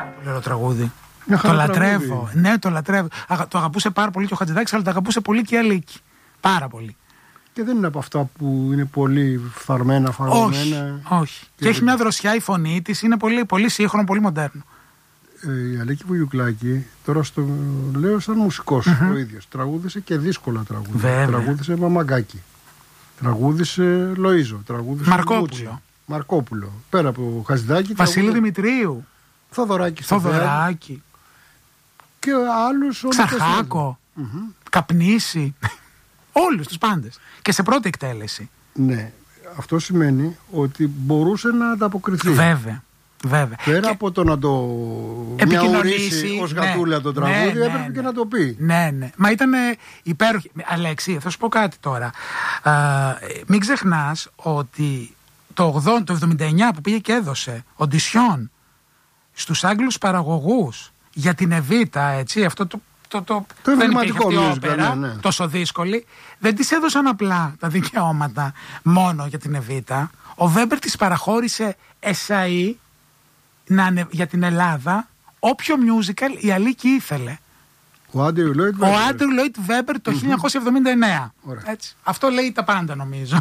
Πάρα πολύ ωραίο τραγούδι. Το λατρεύω. Ναι, το λατρεύω. Το αγαπούσε πάρα πολύ και ο Χατζηδάκης, αλλά το αγαπούσε πολύ και η Αλίκη. Πάρα πολύ. Και δεν είναι από αυτά που είναι πολύ φθαρμένα, φαγωμένα. Όχι. Και έχει μια δροσιά η φωνή της, είναι πολύ, πολύ σύγχρονο, πολύ μοντέρνο. Η Αλίκη Βουγιουκλάκη, τώρα στο λέω σαν μουσικός ο ίδιος, τραγούδισε και δύσκολα τραγούδια. Βέβαια. Τραγούδισε Μαμαγκάκη, τραγούδισε Λοΐζο, τραγούδισε Μαρκόπουλο. Πέρα από Χατζηδάκη, Βασίλη Δημητρίου, Θοδωράκη και άλλους. Ξαρχάκο, Καπνίση. Όλους τους πάντες. Και σε πρώτη εκτέλεση. Ναι. Αυτό σημαίνει ότι μπορούσε να ανταποκριθεί. Βέβαια. Πέρα από το να το επικοινωνήσει ως γατούλα το τραγούδι, έπρεπε και να το πει. Ναι. Μα ήταν υπέροχη. Αλέξη, θα σου πω κάτι τώρα. Μην ξεχνάς ότι το 79 που πήγε και έδωσε οντισιόν στους Άγγλους παραγωγούς για την Εβίτα, έτσι, αυτό το δεν υπήρχε αυτή η όπερα, τόσο δύσκολη. Δεν της έδωσαν απλά τα δικαιώματα μόνο για την Εβίτα. Ο Βέμπερ της παραχώρησε εσαΐ για την Ελλάδα όποιο musical η Αλίκη ήθελε. Ο Άντριου Λόιτ Βέμπερ το 1979. Έτσι. Αυτό λέει τα πάντα, νομίζω.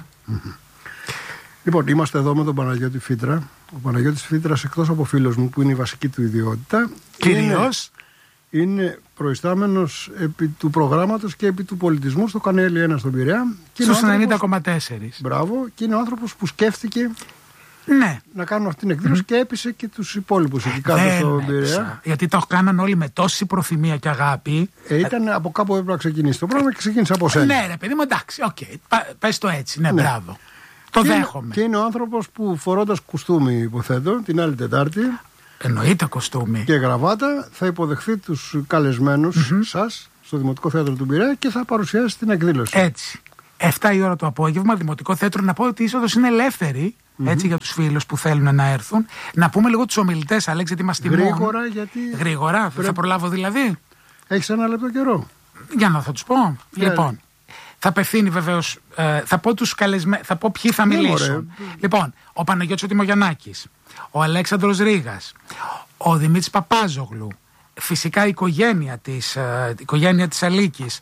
Λοιπόν, είμαστε εδώ με τον Παναγιώτη Φύτρα. Ο Παναγιώτης Φύτρας, εκτός από φίλος μου που είναι η βασική του ιδιότητα, κυρίως είναι προϊστάμενος επί του προγράμματος και επί του πολιτισμού στο Κανέλη 1 στον Πειραιά. Στους 90,4. Μπράβο, και είναι ο άνθρωπος που σκέφτηκε να κάνουν αυτή την εκδήλωση και έπεισε και τους υπόλοιπους εκεί κάτω στον Πειραιά. Γιατί το κάναν όλοι με τόση προθυμία και αγάπη. Ήταν από κάπου έπρεπε να ξεκινήσει το πρόγραμμα και ξεκίνησε από σένα. Ναι, ρε παιδί μου, εντάξει, πες το έτσι, ναι, μπράβο. Το δέχομαι. Και είναι ο άνθρωπος που, φορώντας κουστούμι, υποθέτω, την άλλη Τετάρτη. Εννοείται κοστούμι. Και γραβάτα, θα υποδεχθεί τους καλεσμένους σας στο Δημοτικό Θέατρο του Πειραιά και θα παρουσιάσει την εκδήλωση. Έτσι. 7 η ώρα το απόγευμα, Δημοτικό Θέατρο. Να πω ότι η είσοδος είναι ελεύθερη. Έτσι, για τους φίλους που θέλουν να έρθουν. Να πούμε λίγο τους ομιλητές, Αλέξη, γιατί μας τιμούν. Γρήγορα, γιατί. Γρήγορα, θα προλάβω δηλαδή. Έχεις ένα λεπτό καιρό. Για να θα τους πω. Λοιπόν, θα απευθύνει βεβαίως. Θα πω ποιοι θα μιλήσουν. Λοιπόν, ο Παναγιώτης ο Τιμογιαννάκης, ο Αλέξανδρος Ρήγας, ο Δημήτρης Παπάζογλου, φυσικά η οικογένεια της Αλίκης.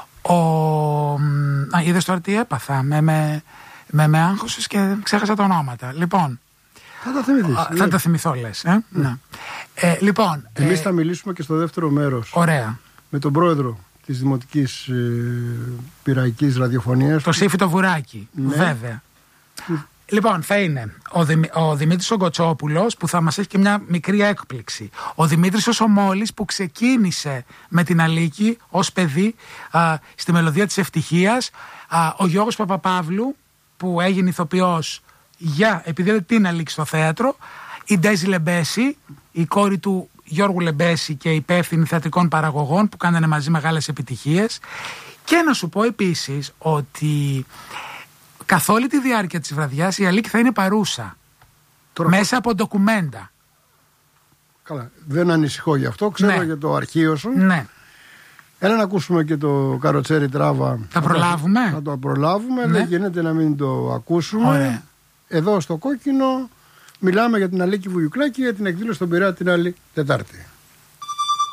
Είδες τώρα τι έπαθα. Με άγχωσες και ξέχασα τα ονόματα. Λοιπόν. Θα τα θυμηθείς. Θα τα θυμηθώ, λες. Ναι. Λοιπόν. Εμείς θα μιλήσουμε και στο δεύτερο μέρος. Ωραία. Με τον πρόεδρο της Δημοτικής Πειραϊκής Ραδιοφωνίας. Το Σύφη το Βουράκι. Ναι. Βέβαια. Λοιπόν, θα είναι ο Δημήτρης ο Γκοτσόπουλος, που θα μας έχει και μια μικρή έκπληξη. Ο Δημήτρης ο Σωμόλης, που ξεκίνησε με την Αλίκη ως παιδί στη μελωδία της ευτυχίας. Ο Γιώργος Παπαπαύλου, που έγινε ηθοποιός επειδή δεν την Αλίκη στο θέατρο. Η Ντέζη Λεμπέση, η κόρη του Γιώργου Λεμπέση και υπεύθυνη θεατρικών παραγωγών, που κάνανε μαζί μεγάλες επιτυχίες. Και να σου πω επίσης ότι καθ' όλη τη διάρκεια της βραδιάς η Αλίκη θα είναι παρούσα. Μέσα από ντοκουμέντα. Καλά, δεν ανησυχώ γι' αυτό, ξέρω για το αρχείο σου. Ναι. Έλα να ακούσουμε και το Καροτσέρι Τράβα. Θα προλάβουμε. Θα το προλάβουμε, δεν γίνεται να μην το ακούσουμε. Ωραία. Εδώ στο Κόκκινο μιλάμε για την Αλίκη Βουγιουκλάκη, για την εκδήλωση στον Πειραιά την άλλη Τετάρτη.